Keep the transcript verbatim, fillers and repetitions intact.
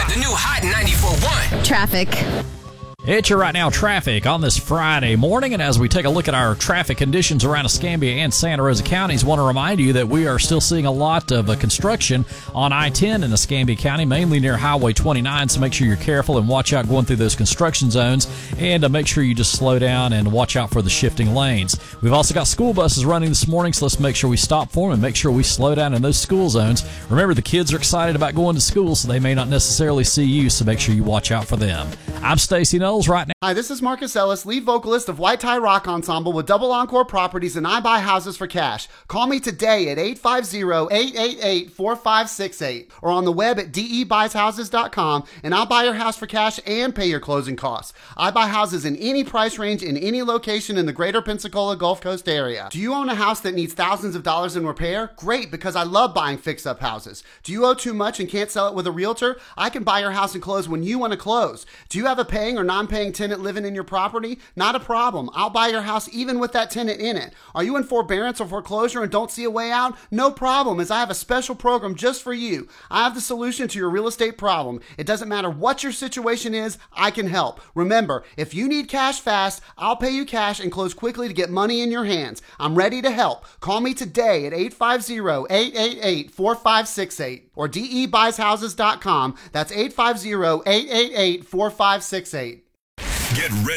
The new Hot ninety-four point one. Traffic. It's your right now traffic on this Friday morning, and as we take a look at our traffic conditions around Escambia and Santa Rosa counties, want to remind you that we are still seeing a lot of uh, construction on I ten in Escambia County, mainly near Highway twenty-nine, so make sure you're careful and watch out going through those construction zones, and uh, make sure you just slow down and watch out for the shifting lanes. We've also got school buses running this morning, so let's make sure we stop for them and make sure we slow down in those school zones. Remember, the kids are excited about going to school, so they may not necessarily see you, so make sure you watch out for them. I'm Stacey Knowles right now. Hi, this is Marcus Ellis, lead vocalist of White Tie Rock Ensemble with Double Encore Properties, and I buy houses for cash. Call me today at eight five zero, eight eight eight, four five six eight or on the web at d e buys houses dot com, and I'll buy your house for cash and pay your closing costs. I buy houses in any price range in any location in the greater Pensacola Gulf Coast area. Do you own a house that needs thousands of dollars in repair? Great, because I love buying fix-up houses. Do you owe too much and can't sell it with a realtor? I can buy your house and close when you want to close. Do you have a paying or non-paying tenant living in your property? Not a problem. I'll buy your house even with that tenant in it. Are you in forbearance or foreclosure and don't see a way out? No problem, as I have a special program just for you. I have the solution to your real estate problem. It doesn't matter what your situation is, I can help. Remember, if you need cash fast, I'll pay you cash and close quickly to get money in your hands. I'm ready to help. Call me today at eight five zero, eight eight eight, four five six eight or d e buys houses dot com. That's eight five zero, eight eight eight, four five six eight. Get ready